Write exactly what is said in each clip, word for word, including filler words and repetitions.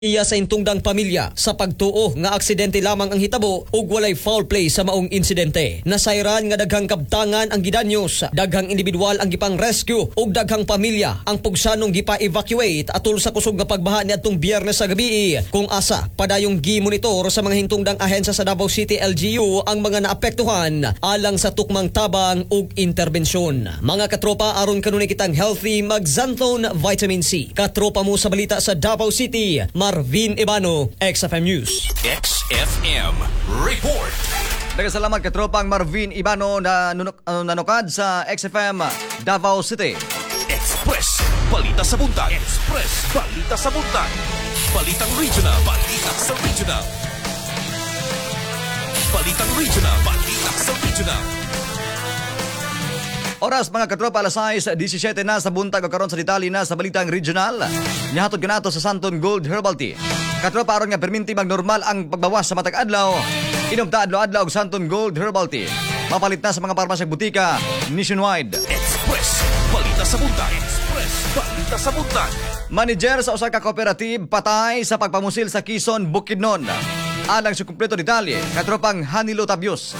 iya sa intungdang pamilya sa pagtuo nga aksidente lamang ang hitabo ug walay foul play sa maong insidente. Nasayran nga daghang kabtangan ang gidanyos, daghang individual ang gipang rescue ug daghang pamilya ang pugsanong gipa-evacuate atol sa kusog nga pagbaha niadtong Biyernes sa gabi. Kung asa padayong gi-monitor sa mga hintungdang ahensya sa Davao City L G U ang mga naapektuhan alang sa tukmang tabang ug interbensyon. Mga katropa, aron kanunay kitang healthy, mag Xantone Vitamin C. Katropa mo sa balita sa Davao City, Marvin Ibano, X F M News. X F M Report. Nagkasalamat katropang Marvin Ibano na nunok, uh, nanukad sa X F M Davao City. Express, balita sa buntag. Express, balita sa buntag. Balitang regional, balita sa regional. Balitang regional, balita sa regional. Oras mga katropa, alas sais disisyete na sa buntag o karon sa detalye na sa balitang regional. Nihatod ka nato sa Santon Gold Herbal Tea. Katropa, aron nga perminti magnormal ang pagbawas sa matag adlaw. Inom ta adlaw-adlaw og Santon Gold Herbal Tea. Mapalit na sa mga parmasya butika nationwide. Express, balita sa buntag. Express, balita sa buntag. Manager sa usa ka cooperative patay sa pagpamusil sa Quezon, Bukidnon. Alang sa kumpleto detalye, katropang Hanilo Tabios.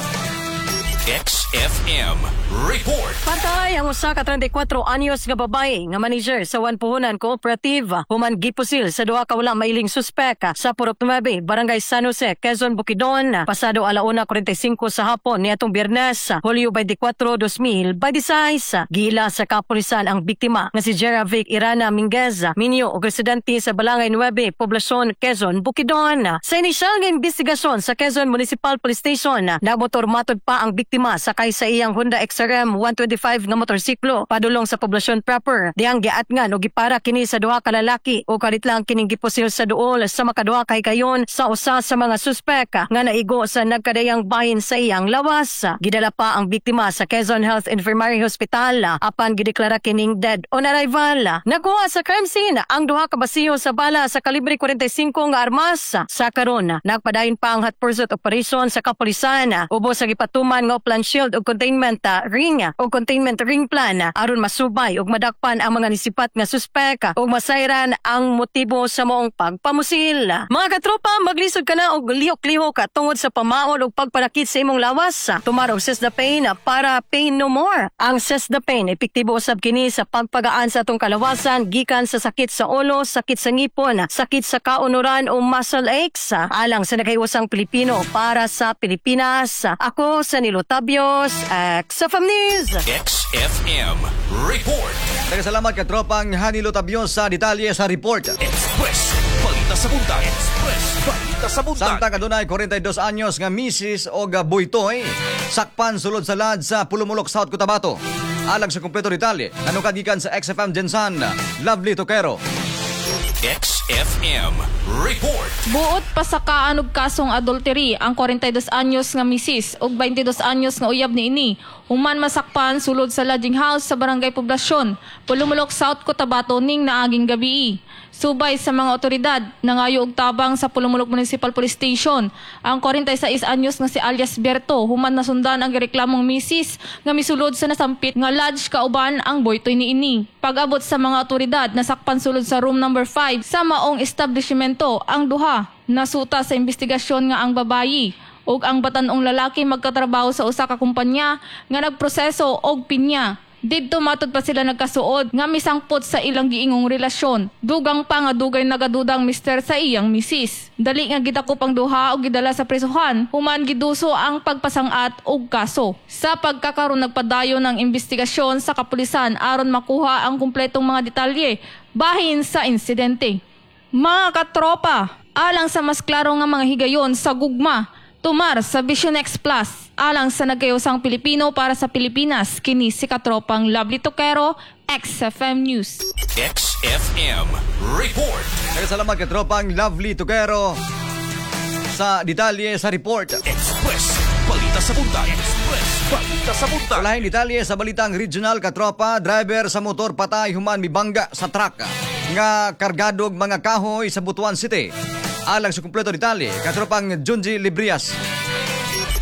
X F M Report. Patay ang usa ka trentacuatro anyos nga babae nga manager sa One Puhunan Cooperative human gipusil sa duha ka wala mailing suspek sa Purok nueve, Barangay San Jose, Quezon, Bukidnon. Pasado alauna kuwarenta y singko sa hapon niadtong Biyernes, Hulyo veinticuatro, dos mil veintiséis. Gila sa kapulisan ang biktima nga si Jeravic Irana Minguez, minyo og residente sa Balangay nueve, Poblasyon, Quezon, Bukidnon. Sa inisyal nga investigasyon sa Quezon Municipal Police Station, nagmotor matod pa ang biktima sakay sa iyang Honda X R M one twenty-five nga motorsiklo padulong sa poblasyon proper. Diyang giatngan o gipara kini sa duha ka lalaki o kalit lang kining gipusil sa duol sa makaduha kay kayon sa usa sa mga suspek nga naigo sa nagkadayang bahin sa iyang lawas. Gidala pa ang biktima sa Quezon Health Infirmary Hospital apan gideklara kining dead on arrival. Nakuha sa crime scene ang duha ka basiyo sa bala sa kalibre kuwarenta y singko nga armas. Sa karon nagpadayon pa ang hot pursuit operation sa kapulisan ubos sa gipatuman nga plan shield o containment uh, ring o containment ring plan aron masubay ug madakpan ang mga nisipat nga suspek ug masayran ang motibo sa moong pagpamusil. Mga katropa, maglisod ka na og lihok-lihok tungod sa pamaol ug pagpanakit sa imong lawas. Tumaro og Cesdapine para pain no more. Ang Cesdapine epektibo usab kini sa pagpagaan sa atong kalawasan gikan sa sakit sa ulo, sakit sa ngipon, sakit sa kaunuran o muscle aches. Alang sa nagayusang Pilipino para sa Pilipinas. Ako sa Nilo Tabios, X F M News. X F M Report. Nagkasalamat katropang Hanilo Tabios sa detalye sa report. Express, balita sa buntag. Express, balita sa buntag. Samtang kadunay kuwarenta y dos anyos nga misis o Buytoy sakpan sulod sa lad sa Pulumulok, South Cotabato. Alang sa kumpleto detalye, nanukad gikan sa X F M Gensan, Lovely Tokero. X F M Report. Buot pasakaan og kasong adultery ang kuwarenta y dos anyos nga misis ug baintidos anyos nga uyab niini human masakpan sulod sa lodging house sa Barangay Poblasyon, Pulumulok, South Cotabato ning naaging gabi. Subay sa mga otoridad, nangayo og tabang sa Pulumulok Municipal Police Station ang kuwarenta y sais anyos nga si alias Berto human nasundan ang reklamong misis nga misulod sa nasampit nga lodge kauban ang Buytoy niini. Pag-abot sa mga otoridad, nasakpan sulod sa room number five sa maong establishmento ang duha. Nasuta sa investigasyon nga ang babayi ug ang batanong lalaki magkatrabaho sa usa ka kumpanya nga nagproseso og pinya. Didto matod pa sila nagkasuod nga misangpot sa ilang giingong relasyon. Dugang pa nga dugay nagadudang mister sa iyang misis. Dali nga gidakop ang duha og gidala sa presuhan human giduso ang pagpasangat og kaso. Sa pagkakaroon nagpadayon ng investigasyon sa kapulisan aron makuha ang kumpletong mga detalye bahin sa insidente. Mga katropa, alang sa mas klaro nga mga higayon sa gugma, tumar sa Vision X Plus, alang sa nagayosang Pilipino para sa Pilipinas, kini si katropang Lovely Tokero, X F M News. X F M Report. Nagkasalamat katropang Lovely Tokero sa detalye sa report. Express, balita sa buntag. Express, balita sa buntag. Walahin detalye sa balitang regional katropa, driver sa motor patay human mibangga sa truck nga kargadog mga kahoy sa Butuan City. Alang sa kumpleto detalye, katropang Junji Librias. X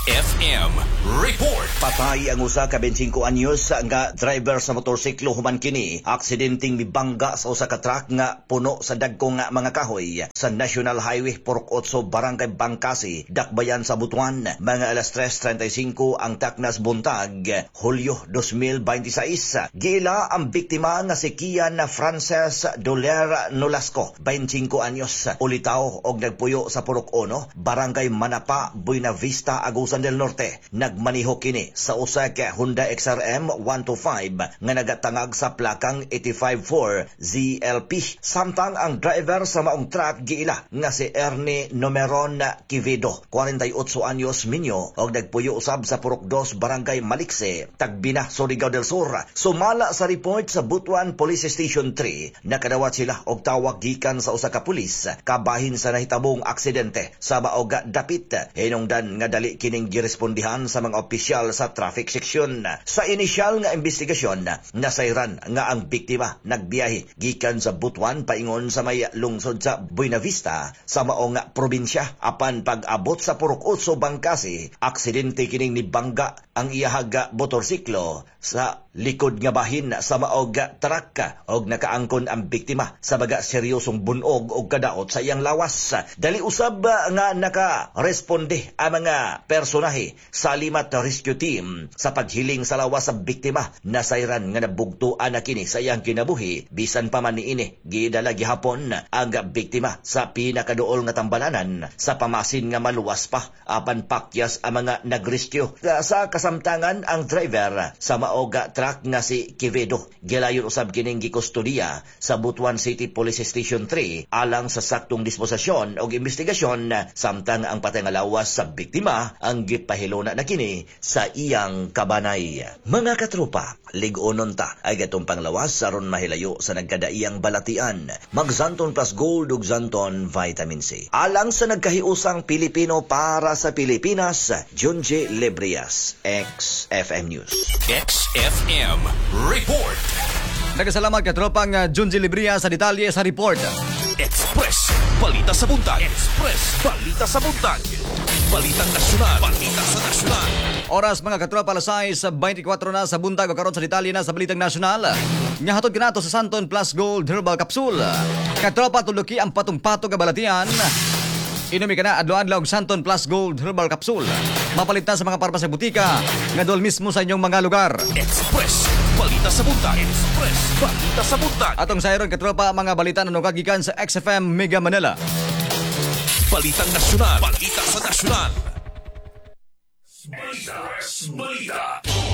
F M Report. Patay ang usa ka twenty-five anyos nga driver sa motorsiklo human kini aksidenteng mibangga sa usa ka truck nga puno sa dagkong nga mga kahoy sa National Highway four oh eight Barangay Bangkasi, Dakbayan sa Butuan. Mga alas tres treinta-cinco ang taknas buntag, Hulyo twenty twenty-six. Gila ang biktima nga si Kian Frances Doler Nolasco, twenty-five anyos, ulitaw og nagpuyo sa Purok Uno, Barangay Manapa, Buena Vista, Agusan del Norte. Nagmaniho kini sa usa ka Honda X R M one twenty-five nga nagatangag sa plakang eighty-five four Z L P. Samtang ang driver sa maong truck giila nga si Ernie Nomeron Quivedo, forty-eight anyos minyo, og nagpuyo usab sa Purok two, Barangay Malikse, Tagbina, Surigao del Sur. Sumala sa report sa Butuan Police Station three, nakadawat sila og tawag gikan sa usa ka pulis kabahin sa nahitabong aksidente sa maog dapit. Hinungdan nga dali kining girespondihan sa mga opisyal sa traffic section. Sa inisyal nga investigasyon, nasayran nga ang biktima nagbiyahe gikan sa Butuan paingon sa may lungsod sa Buena Vista sa maong probinsya. Apan pag-abot sa Purok eight Bangkasi, aksidente kining nibangga ang iyahag motorsiklo sa likod nga bahin sa maog truck og nakaangkon ang biktima sa baga seryosong bunog og kadaot sa iyang lawas. Dali usab nga naka-responde ang mga personahe sa limat rescue team sa paghiling sa lawas sa biktima. Nasayran nga nabugtuan na kini sa iyang kinabuhi. Bisan pa man niini, gidala gihapon ang biktima sa pinakaduol nga tambalanan sa pamasin nga maluwas pa apan pakyas ang mga nagrescue. Sa kasamtangan ang driver sa maog truck nga si Quivedo gilayon usab kining gikustudiya sa Butuan City Police Station three alang sa saktong disposisyon og investigasyon, samtang ang patay nga lawas sa biktima ang gipahilona na kini sa iyang kabanay. Mga katropa, lig-onon ta ay gatong panglawas aron mahilayo sa nagkadaiyang balatian. Mag-Zanton Plus Gold ug Zanton Vitamin C. Alang sa nagkahiusang Pilipino para sa Pilipinas, Junji Lebrias, X F M News. X F M Report. Nagkasalamat katropang uh, Junji Libria sa detalye sa report. Express, balita sa buntag. Express, balita sa buntag. Balitang nasyonal, balita sa nasyonal. Oras mga katropa, alas sais twenty-four na sa buntag o karon sa detalye na sa balitang nasyonal. Nyahatod kanato sa Santon Plus Gold Herbal Capsule. Katropa, tuluki ang patong-patong kabalatian. Inumi ka na adlaw-adlaw og Santon Plus Gold Herbal Capsule. Mapalit na sa mga parpas sa butika nga dol mismo sa inyong mga lugar. Express, balita sa buntag. Express, balita sa buntag. Atong sayron katropa, mga balita na nakagikan sa X F M Mega Manila. Balitang nasyonal, balita sa nasyonal. Balita, balita.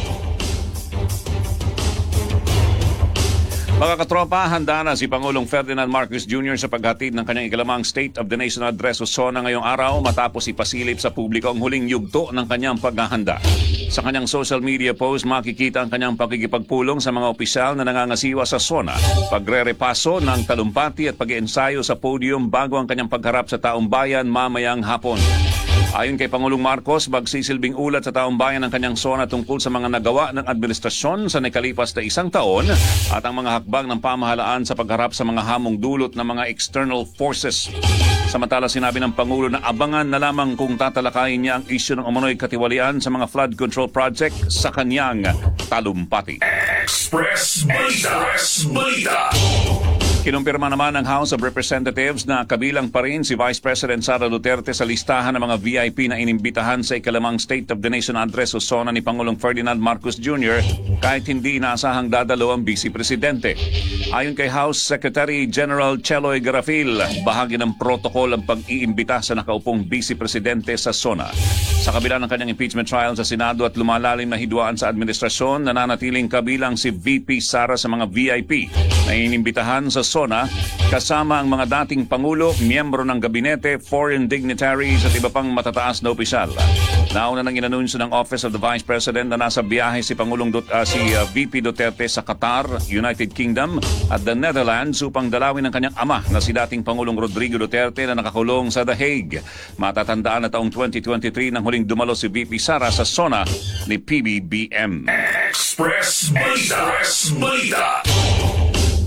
Mga katropa, handa na si Pangulong Ferdinand Marcos Junior sa paghatid ng kanyang ikalamang State of the Nation Address o S O N A ngayong araw matapos ipasilip sa publiko ang huling yugto ng kanyang paghahanda. Sa kanyang social media post, makikita ang kanyang pakikipagpulong sa mga opisyal na nangangasiwa sa S O N A, pagre-repaso ng talumpati at pag-iensayo sa podium bago ang kanyang pagharap sa taong bayan mamayang hapon. Ayon kay Pangulong Marcos, magsisilbing ulat sa taong bayan ang kanyang S O N A tungkol sa mga nagawa ng administrasyon sa nakalipas na isang taon at ang mga hakbang ng pamahalaan sa pagharap sa mga hamong dulot ng mga external forces. Samantala, sinabi ng Pangulo na abangan na lamang kung tatalakayin niya ang isyu ng umano'y katiwalian sa mga flood control project sa kanyang talumpati. Express Balita, Express Balita. Kinumpirma naman ng House of Representatives na kabilang pa rin si Vice President Sara Duterte sa listahan ng mga V I P na inimbitahan sa ikalamang State of the Nation Address o S O N A ni Pangulong Ferdinand Marcos Junior kahit hindi inaasahang dadalo ang Vice Presidente. Ayon kay House Secretary General Cheloy Garafil, bahagi ng protocol ang pag-iimbita sa nakaupong Vice Presidente sa S O N A. Sa kabila ng kanyang impeachment trial sa Senado at lumalalim na hidwaan sa administrasyon, nananatiling kabilang si V P Sara sa mga V I P na inimbitahan sa S O N A kasama ang mga dating Pangulo, miyembro ng Gabinete, foreign dignitaries at iba pang matataas na opisyal. Nauna nang inanunsyo ng Office of the Vice President na nasa biyahe si Pangulong Dut- uh, si uh, V P Duterte sa Qatar, United Kingdom at the Netherlands upang dalawin ang kanyang ama na si dating Pangulong Rodrigo Duterte na nakakulong sa The Hague. Matatandaan na taong twenty twenty-three nang huling dumalo si V P Sara sa S O N A ni P B B M. Express Balita, Express Balita.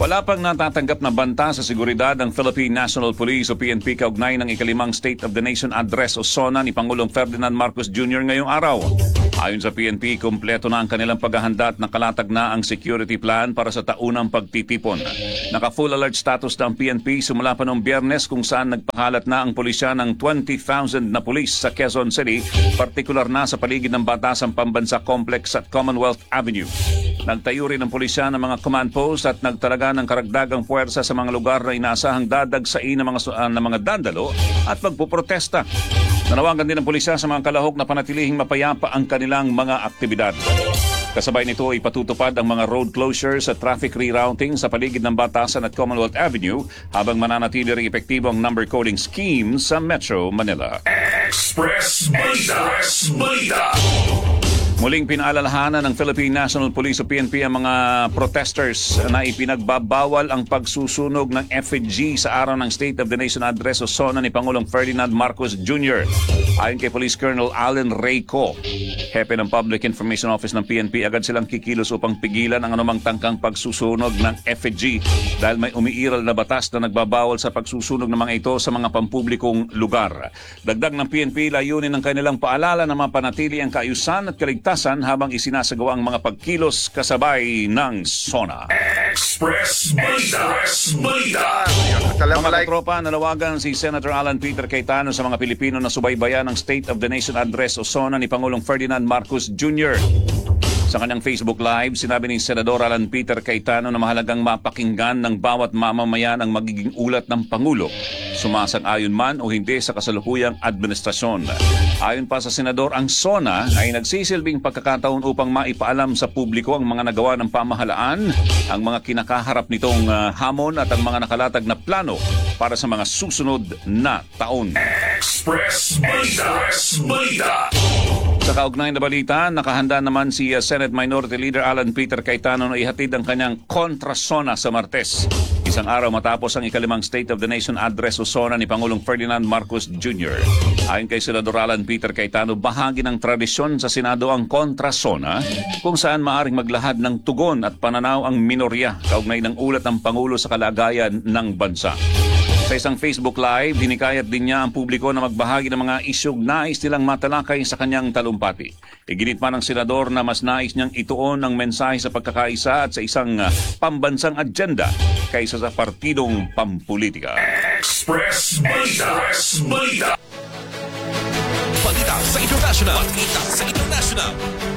Wala pang natatanggap na banta sa seguridad ng Philippine National Police o P N P kaugnay ng ikalimang State of the Nation Address o SONA ni Pangulong Ferdinand Marcos Junior ngayong araw. Ayon sa P N P, kumpleto na ang kanilang paghahanda at nakalatag na ang security plan para sa taunang pagtitipon. Naka-full alert status na ang P N P simula pa noong Biyernes kung saan nagpakalat na ang pulisya ng twenty thousand na pulis sa Quezon City, partikular na sa paligid ng Batasang Pambansa Complex at Commonwealth Avenue. Nagtayo rin ng pulisya ng mga command post at nagtalaga ng karagdagang puwersa sa mga lugar na inaasahang dadagsain ng mga, uh, ng mga dandalo at magpuprotesta. Nanawagan din ng pulisya sa mga kalahok na panatilihing mapayapa ang kanilang mga aktibidad. Kasabay nito ay patutupad ang mga road closures at traffic rerouting sa paligid ng Batasan at Commonwealth Avenue habang mananatili ring epektibo ang number coding scheme sa Metro Manila. Express Balita. Express Balita. Muling pinaalalahanan ng Philippine National Police o P N P ang mga protesters na ipinagbabawal ang pagsusunog ng effigy sa araw ng State of the Nation Address o SONA ni Pangulong Ferdinand Marcos Junior Ayon kay Police Colonel Allen Reyco, hepe ng Public Information Office ng P N P, agad silang kikilos upang pigilan ang anumang tangkang pagsusunog ng effigy dahil may umiiral na batas na nagbabawal sa pagsusunog ng mga ito sa mga pampublikong lugar. Dagdag ng P N P, layunin ng kanilang paalala na mapanatili ang kaayusan at kaligtasan habang isinasagawa ang mga pagkilos kasabay ng SONA. Express Balita. Express Balita. Mga katropa, nanawagan si Senator Alan Peter Cayetano sa mga Pilipino na subaybayan ng State of the Nation Address o SONA ni Pangulong Ferdinand Marcos Junior Sa kanyang Facebook Live, sinabi ni Senador Alan Peter Cayetano na mahalagang mapakinggan ng bawat mamamayan ang magiging ulat ng Pangulo, sumasang-ayon man o hindi sa kasalukuyang administrasyon. Ayon pa sa Senador, ang SONA ay nagsisilbing pagkakataon upang maipaalam sa publiko ang mga nagawa ng pamahalaan, ang mga kinakaharap nitong uh, hamon at ang mga nakalatag na plano para sa mga susunod na taon. Express Balita. Express Balita. Sa kaugnay na balita, nakahanda naman si uh, Senate Minority Leader Alan Peter Cayetano na ihatid ang kanyang kontrasona sa Martes. Isang araw matapos ang ikalimang State of the Nation Address o SONA ni Pangulong Ferdinand Marcos Junior Ayon kay Senador Alan Peter Cayetano, bahagi ng tradisyon sa Senado ang kontrasona kung saan maaring maglahad ng tugon at pananaw ang minorya kaugnay ng ulat ng Pangulo sa kalagayan ng bansa. Sa isang Facebook Live, hinikayat din niya ang publiko na magbahagi ng mga isyug nais nilang matalakay sa kanyang talumpati. Iginit man ng senador na mas nais niyang ituon ang mensahe sa pagkakaisa at sa isang uh, pambansang agenda kaysa sa partidong pampolitika. Express Balita. Express Balita. Balita sa international. Balita sa international.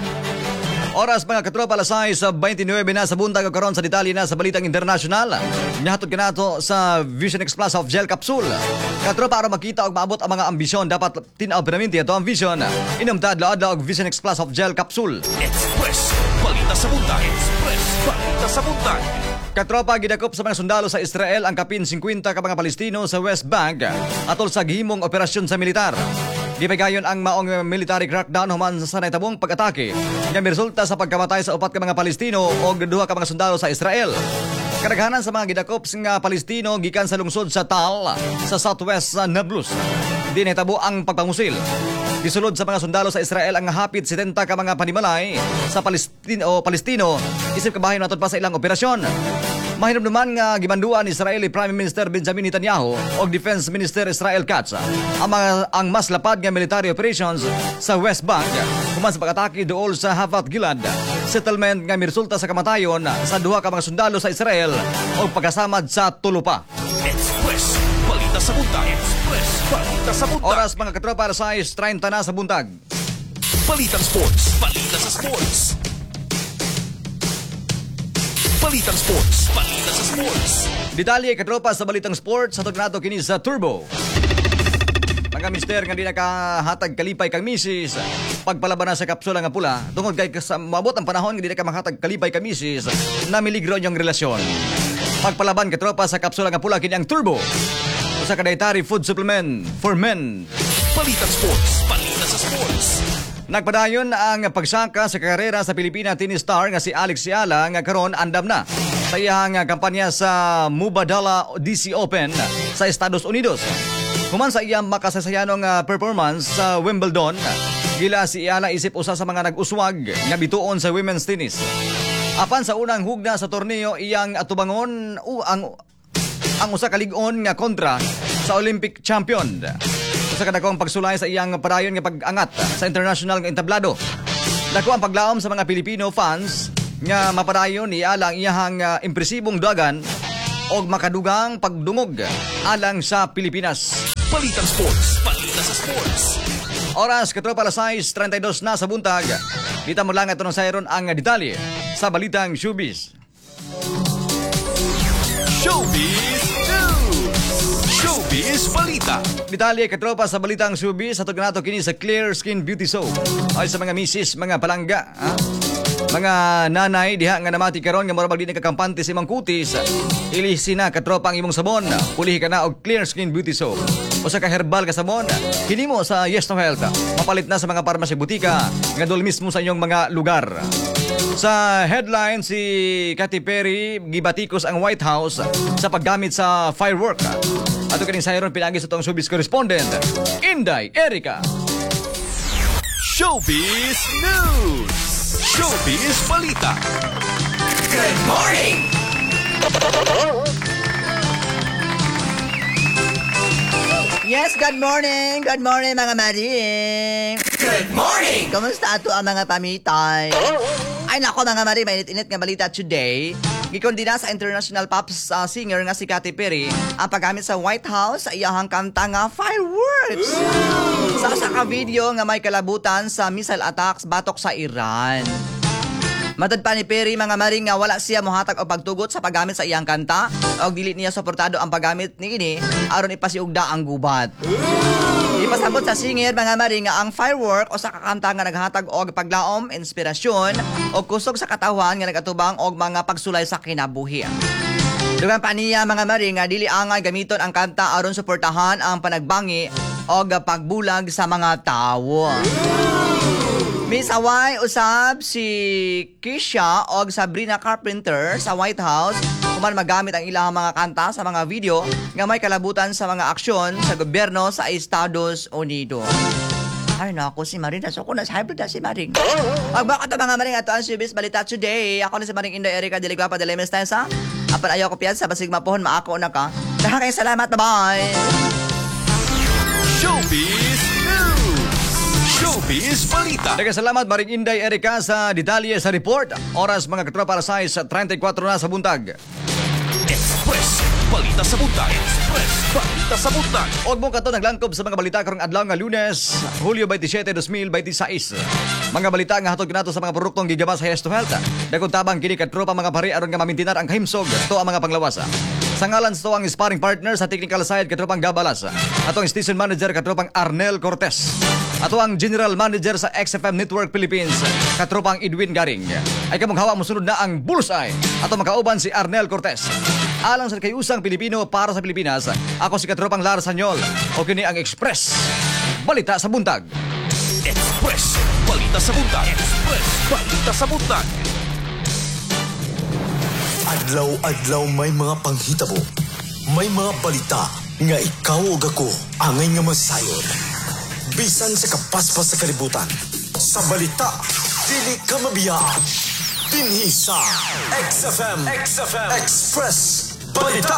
Oras mga katropa, alas sais sa twenty-nine na sa buntag karon sa detalye na sa balitang internasyonal. Nihatod ka nato sa Vision X Plus of Gel Capsule. Katropa, para makita o maabot ang mga ambisyon, dapat tinaw permanente ito ang Vision. Inom ta adlaw-adlaw og Vision X Plus of Gel Capsule. Express Balita sa buntag. Express Balita sa buntag. Katropa, gidakop sa mga sundalo sa Israel ang kapin fifty ka mga Palestino sa West Bank atol sa gihimong operasyon sa militar. Gipigayon ang maong military crackdown human sa naitabong pag-atake nga resulta sa pagkamatay sa upat ka mga Palestino o duha ka mga sundalo sa Israel. Kadaghanan sa mga gidakop nga Palestino gikan sa lungsod sa Tal sa southwest sa Nablus. Di nahitabo ang pagpangusil. Gisulod sa mga sundalo sa Israel ang hapit seventy ka mga panimalay sa Palestino o Palestino isip kabahin naton pa sa ilang operasyon. Mahinom naman nga gibanduan ni Israeli Prime Minister Benjamin Netanyahu o Defense Minister Israel Katz ang, mga, ang mas lapad nga military operations sa West Bank human sa pag-atake dool sa Havat Gilad settlement nga miresulta sa kamatayon sa duha ka mga sundalo sa Israel o pagkasamad sa tulo pa. Express Balita sa buntag. Express Balita sa buntag. Oras mga katropa, alas sais thirty na sa buntag. Balitang Sports. Balita sa Sports. Balitang Sports. Balita sa Sports. Detalye katropa sa Balitang Sports, hatod nato kini sa Turbo. Mga mister nga di nakahatag kalipay kang misis, pagpalaban na sa kapsula nga pula, tungod kay sa mabot ang panahon nga di nakamakatag kalipay kang misis, na miligro niyong relasyon. Pagpalaban katropa sa kapsula nga pula kini ang Turbo, sa dietary food supplement for men. Balitang Sports. Balita sa Sports. Nagpadayon ang pagsaka sa karera sa Pilipina tennis star nga si Alex Ciala nga karon andam na sa iyang kampanya sa Mubadala D C Open sa Estados Unidos. Human sa iyang makasasayanong performance sa Wimbledon, gila si Ciala isip usa sa mga nag-uswag nga bituon sa women's tennis. Apan sa unang hugna sa torneo iyang atubangon u ang ang usa ka lig-on nga kontra sa Olympic champion. Usa ka dakong pagsulay sa iyang padayon nga pag-angat sa international nga entablado. Dako ang paglaom sa mga Filipino fans nga mapadayon niya alang iyahang uh, impresibong dagan og makadugang pagdungog alang sa Pilipinas. Balitang Sports, balita sa sports. Oras katropa alas sais trentadós na sa buntag. Dita mo lang ito ng sayron ang detalye sa Balitang Showbiz. Showbiz News! Showbiz Balita! Detalye katropa sa Balitang Showbiz atog nato kini sa Clear Skin Beauty Soap. Ay sa mga misis, mga palangga, ha? Mga nanay diha nga namati karon nga murag di nakakampante sa imong kutis. Ilisi na katropa ang imong sabon. Pulihi ka na og Clear Skin Beauty Soap. Usa ka herbal ka sabon. Kini mo sa Yes to Health. Mapalit na sa mga parmasya butika nga dol mismo sa inyong mga lugar. Sa headline, si Katy Perry gibatikos ang White House sa paggamit sa firework. Ato kaning sayron pinagi sa tong showbiz correspondent, Inday Erica. Showbiz News! Showbiz Balita! Good morning! Yes, good morning! Good morning mga maring! Good morning! Kumusta ato ang mga pamitay? Ay nako mga maring, mainit-init nga balita today. Gikondina sa international pop uh, singer nga si Katy Perry ang paggamit sa White House sa iyahang kanta nga Fireworks. Sa sa ka video nga may kalabutan sa missile attacks batok sa Iran. Matod pa ni Perry mga maring nga wala siya mohatag og pagtugot sa paggamit sa iyang kanta og dili niya suportado ang paggamit niini aron ipasiugda ang gubat. Ipasabot sa singer mga maring nga ang Firework o sa kakanta nga naghatag og paglaom, inspirasyon o kusog sa katawan nga nagatubang og mga pagsulay sa kinabuhi. Dugang pa niya mga maring nga dili angay gamiton ang kanta aron suportahan ang panagbangi o pagbulag sa mga tawo. Miss Away usab si Kisha o Sabrina Carpenter sa White House kuman magamit ang ilang mga kanta sa mga video nga may kalabutan sa mga aksyon sa gobyerno sa Estados Unidos. Ay nako si Maring, naso ko na sa hybrid na si Maring. Magbaka to mga Maring, ato ang Showbiz Balita today. Ako na si Maring Inday Erica Diligwapa de Lemes tayo sa apan ayaw ko piyan sa basig mapuhon maako na ka. Kaya salamat, bye-bye! Showbiz News! Showbiz Balita! Nagkasalamat Maring Inday Erica sa detalye sa report. Oras mga katropa alas sais trentadua na sa buntag. Express Balita sa Buntag! Express Balita sa Buntag! Og mo kato naglangkob sa mga balita karong adlaw nga Lunes, Hulyo twenty-seven, twenty twenty-six. Mga balita nga hatod kanato sa mga produktong gigabas sa Yes to Health. Dagkon tabang kini katropa mga pare aron nga mamintinar ang kahimsog to ang mga panglawasa. Sa ngalan sa ang sparring partner sa technical side katropang Gabalas. Ato ang station manager katropang Arnel Cortez. Ato ang general manager sa X F M Network Philippines katropang Edwin Garing. Ay kamong hawa mo sunod na ang bullseye. Ato makauban si Arnel Cortez. Alang sa kayusang Pilipino para sa Pilipinas, ako si katropang Lara Sanyol. O kini ang Express Balita sa Buntag. Express Balita sa Buntag! Express Balita sa Buntag! Adlaw-adlaw may mga panghitabo. May mga balita nga ikaw o ako angay nga masayon. Bisan sa kapaspas sa kalibutan. Sa balita, dili ka mabiyaan. Dinhi sa X F M, X F M, Express Balita.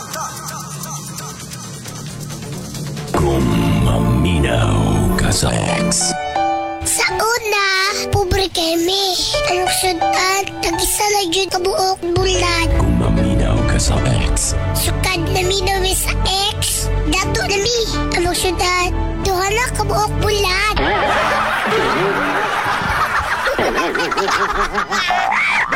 Kumaminaw ka sa X. Sa una, pobre kami. Ang sudan, tag-isa na dyan kabuok bulan. Kumaminaw ka sa X. Sukad na mi na mi sa X. Dato na mi. Ang sudan, duha na kabuok bulan.